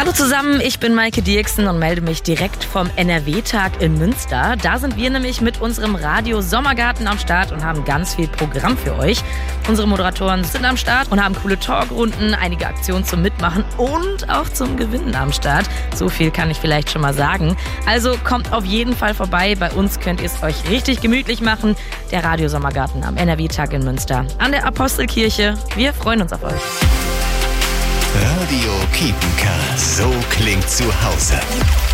Hallo zusammen, ich bin Maike Dirksen und melde mich direkt vom NRW-Tag in Münster. Da sind wir nämlich mit unserem Radio Sommergarten am Start und haben ganz viel Programm für euch. Unsere Moderatoren sind am Start und haben coole Talkrunden, einige Aktionen zum Mitmachen und auch zum Gewinnen am Start. So viel kann ich vielleicht schon mal sagen. Also kommt auf jeden Fall vorbei. Bei uns könnt ihr es euch richtig gemütlich machen. Der Radio Sommergarten am NRW-Tag in Münster an der Apostelkirche. Wir freuen uns auf euch. Radio Kiepenkerl. So klingt zu Hause.